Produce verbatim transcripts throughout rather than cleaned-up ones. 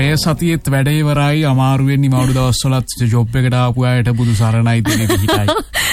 මේ සතියේත් වැඩේ ඉවරයි අමාරුවෙන් නිමවුරු දවස්වලත් ජොබ් එකට ආපු අයට බුදු සරණයි තියෙන පිටයි.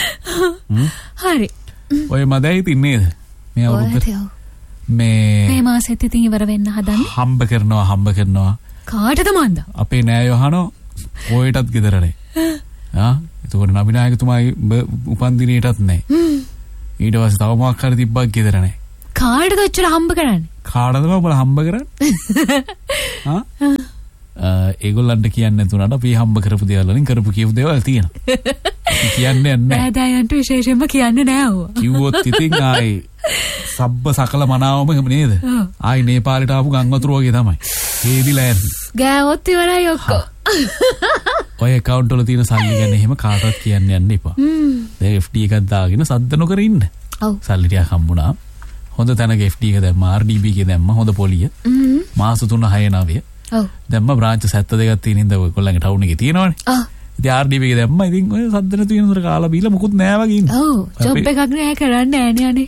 හරි. ඔය මදයි තින්නේද? මේ අවුරුද්ද මේ මේ මාසෙත් ඉතින් ඉවර වෙන්න හදන්නේ. හම්බ කරනවා හම්බ කරනවා. කාටද මන්ද? අපේ නෑයෝ අහනෝ ඔයටත් ගෙදරනේ. ආ එතකොට නබිනායකතුමායි උපන් දිනේටත් නෑ. ඊට පස්සේ තව මොකක් හරි තිබ්බක් ගෙදර නෑ. කාටද ඔච්චර හම්බ කරන්නේ? කාටද ඔබලා හම්බ කරන්නේ? ආ ඒගොල්ලන්ට කියන්නේ නැතුණාට අපි හම්බ කරපු දේවල් වලින් කරපු කියපු දේවල් තියෙනවා. කියන්නේ නැහැ. බෑදායන්ට විශේෂයෙන්ම කියන්නේ නැහැ ඕවා. කිව්වොත් ඉතින් ආයි සබ්බ සකල මනාවම නේද? ආයි නේපාලෙට ආපු ගම් වතුර වගේ තමයි. හේදිලා යන්නේ. ගෑවොත් ඉවරයි ඔක්කොම. ඔය account වල තියෙන සල්ලි ගැන එහෙම කාටවත් කියන්න යන්න එපා. දැන් F D එකක් දාගෙන සද්ද නොකර ඉන්න. ඔව්. සල්ලි ටිකක් හම්බුණා. හොඳ තැනක F D එක දැම්මා R D B එක දැම්මා හොඳ පොලිය. මාස තුන හය නවය. ඔව්. දැම්මා බ්‍රාන්ච් සැත්ත දෙකක් තියෙන ඉඳ ඔයගොල්ලන්ගේ ටවුන් එකේ තියෙනවනේ. ඔව්. ඉතින් R D B එක දැම්මා. ඉතින් ඔය සද්ද නැතු වෙනතර කාලා බීලා මුකුත් නෑ වගේ ඉන්න. ඔව්. ජොබ් එකක් නෑ කරන්න නෑනේ අනේ.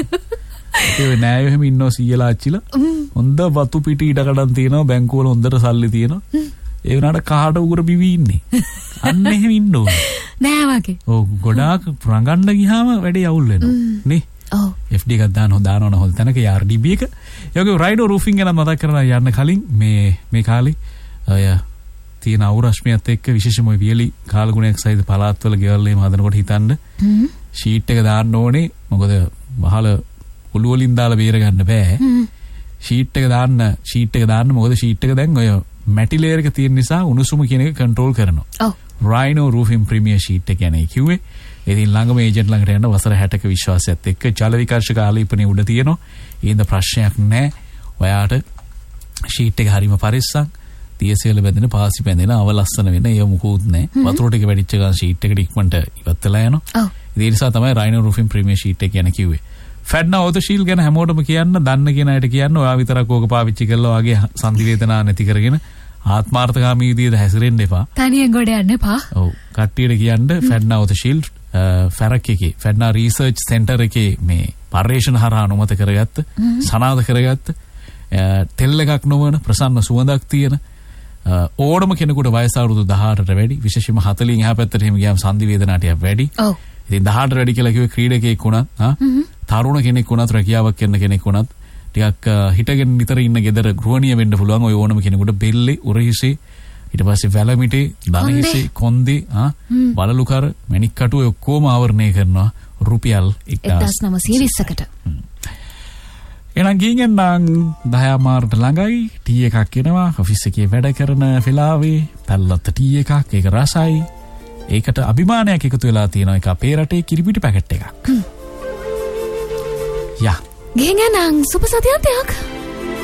ඒ නෑයෝ එහෙම ඉන්නව සීයලා අච්චිලා. හොඳ වතු පිටි ඉඩකඩම් තියෙනවා බැංකුව වල හොඳට සල්ලි තියෙනවා. ඒ වුණාට කාට උගුර බිවි ඉන්නේ. අන්න එහෙම ඉන්න ඕනේ. නෑ වගේ. ඔව් ගොඩාක් රඟන්න ගියාම වැඩේ අවුල් වෙනවා. නේ? ඔව්. F D එකක් දාන හොඳ දානවන හොඳ තැනක R D B එක. ඒ වගේ රයිඩෝ රූෆින් ගැන මතක් කරලා යන්න කලින් මේ මේ කාලේ අය තියෙන අවුරශ්මියත් එක්ක විශේෂම ඔය වියලි කාලගුණයක් සහිත පළාත්වල ගෙවල් එහෙම හදනකොට හිතන්න ෂීට් එක දාන්න ඕනේ. මොකද වහල ඔළුව වලින් දාලා බේර ගන්න බෑ. ෂීට් එක දාන්න ෂීට් එක දාන්න මොකද ෂීට් එක දැන් ඔය මැටි ලේයර් එක තියෙන නිසා උණුසුම කියන එක කන්ට්‍රෝල් කරනවා. ඔව්. Rhino Roofing Premier Sheet එක කියන්නේ කිව්වේ. ඉතින් ළඟම ඒජන්ට් ළඟට යන වසර හැටක විශ්වාසයත් එක්ක ජල විකර්ෂක ආලේපනේ උඩ තියෙනවා. ඒඳ ප්‍රශ්නයක් නැහැ. ඔයාට ෂීට් එක හරීම පරිස්සම්. තියසෙල බැඳෙන පාසි බැඳෙන අවලස්සන වෙන ඒව මුකුත් නැහැ. වතුර ටික වැඩිච්ච ගමන් ෂීට් එකට ඉක්මනට ඉවත් වෙලා යනවා. ඔව්. ඒ නිසා තමයි Rhino Roofing Premier Sheet එක කියන කිව්වේ. ෆැඩ්නා ඕත ෂීල් ගැන හැමෝටම කියන්න දන්න කියන අයට කියන්න ඔයා විතරක් ඕක පාවිච්චි කරලා ඔයාගේ සංදි වේදනා නැති කරගෙන ආත්මාර්ථකාමී විදියට හැසිරෙන්න එපා. තනියෙන් ගොඩ යන්න එපා. ඔව්. කට්ටියට කියන්න ෆැඩ්නා ඕත ෂීල් ෆැරක් එකේ ෆැඩ්නා රිසර්ච් සෙන්ටර් එකේ මේ පර්යේෂණ හරහා අනුමත කරගත්ත සනාථ කරගත්ත තෙල් එකක් නොවන ප්‍රසන්න සුවඳක් තියෙන ඕනම කෙනෙකුට වයස අවුරුදු දහඅටට වැඩි විශේෂයෙන්ම හතළින් එහා පැත්තට එහෙම ගියාම සංදි වේදනා ටිකක් වැඩි. ඔව්. ඉතින් දහඅට වැඩි කියලා කිව්වේ ක්‍රීඩකයෙක් වුණත් ආ තරුණ කෙනෙක් වුණත් රැකියාවක් කරන කෙනෙක් වුණත් ටිකක් හිටගෙන නිතර ඉන්න ගෙදර ගෘහණිය වෙන්න පුළුවන් ඔය ඕනම කෙනෙකුට බෙල්ලේ උරහිසේ ඊට පස්සේ වැලමිටේ දණහිසේ කොන්දේ ආ වලලු කර මැණික් කටු ඔය ඔක්කොම ආවරණය කරනවා රුපියල් එක්දාස් නවසිය විස්සකට. එහෙනම් ගිහින් නම් දහය මාර්ට ළඟයි ටී එකක් එනවා ඔෆිස් එකේ වැඩ කරන වෙලාවේ පැල්ලත් ටී එකක් ඒක රසයි ඒකට අභිමානයක් එකතු වෙලා තියෙනවා ඒක අපේ රටේ කිරිපිටි පැකට් එකක්. යා. ගිහින් නම් සුබ සතියක්.